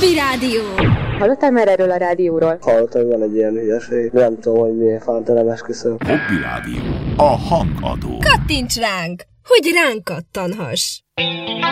Hobby Rádió. Hallottál már erről a rádióról? Hallottam, hogy van egy ilyen hülyeség. Nem tudom, hogy milyen fánta esküszöm. Hobby Rádió. A hangadó. Kattints ránk, hogy ránk kattanhass.